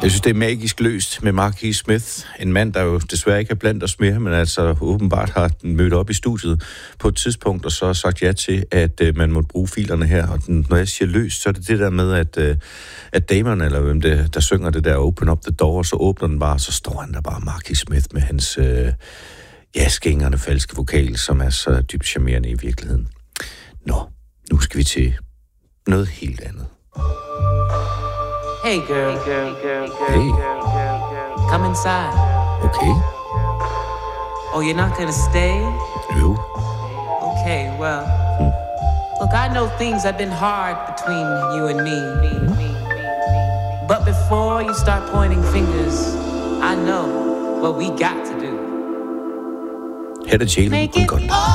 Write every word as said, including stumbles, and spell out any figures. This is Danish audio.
Jeg synes, det er magisk løst med Marquis Smith. En mand, der jo desværre ikke er blandt os mere, men altså åbenbart har mødt op i studiet på et tidspunkt, og så har sagt ja til, at øh, man må bruge filerne her. Og den, når jeg siger løst, så er det det der med, at, øh, at Damon, eller hvem det, der synger det der Open Up the Door, og så åbner den bare, og så står han der bare, Marquis Smith, med hans øh, ja, skængerne falske vokal, som er så dybt charmerende i virkeligheden. Nå, nu skal vi til noget helt andet. Hey girl, hey girl, girl, girl, Hey. girl, girl, girl. Come inside. Okay. Oh, you're not gonna stay? Jo. Okay, well, Hmm. look, I know things have been hard between you and me. But before you start pointing fingers, I know what we got to do. Her er det Jalen Make it Gunn.